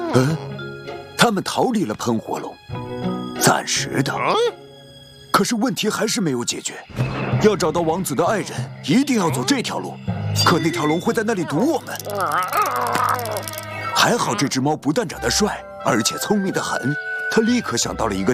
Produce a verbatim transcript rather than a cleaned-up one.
嗯，他们逃离了喷火龙，暂时的。可是问题还是没有解决。要找到王子的爱人，一定要走这条路。可那条龙会在那里堵我们。还好这只猫不但长得帅，而且聪明得很。它立刻想到了一个